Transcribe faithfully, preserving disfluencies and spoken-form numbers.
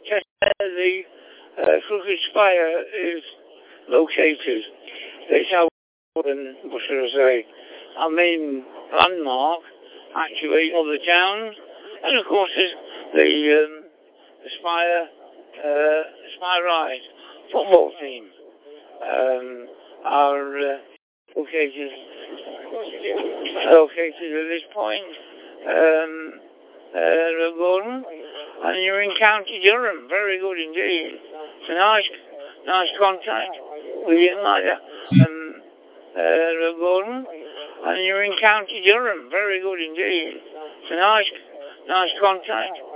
Chester, the uh, Crooked Spire is located. It's our, what should I say, our main landmark, actually, of the town. And of course, there's the, um, the Spire, uh, Spire Rise football team. Um, are uh, located, located at this point. Um, uh, Gordon, and you're in County Durham. Very good indeed. It's a nice, nice contact. We didn't like that. Um, uh, Gordon, and you're in County Durham. Very good indeed. It's a nice, nice contact.